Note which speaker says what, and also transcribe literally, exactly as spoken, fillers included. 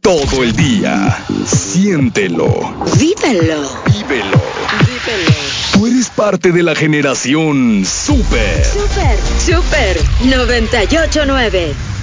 Speaker 1: todo el día. Siéntelo.
Speaker 2: Vívelo.
Speaker 1: Vívelo.
Speaker 2: Vívelo.
Speaker 1: Tú eres parte de la generación Super.
Speaker 2: Super, Super noventa y ocho nueve.